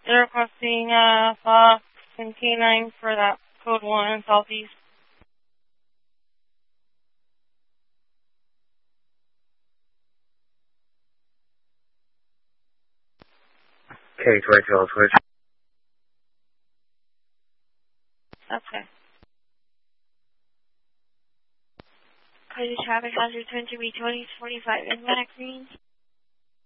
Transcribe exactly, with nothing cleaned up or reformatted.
They're requesting uh, Fox and K nine for that code one southeast. K twenty-two, I'll switch. Okay. Crazy traffic hazard twenty-three twenty forty-five in Mac Green.